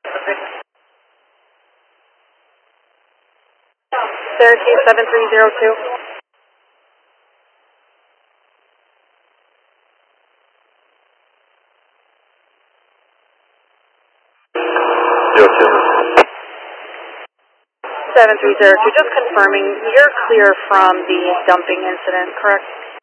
Syracuse 7302. Yes, yes. 7302, just confirming, you're clear from the dumping incident, correct?